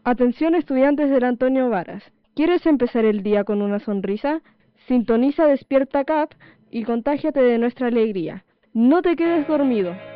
Atención estudiantes del Antonio Varas. ¿Quieres empezar el día con una sonrisa? Sintoniza Despierta CAP y contágiate de nuestra alegría. No te quedes dormido.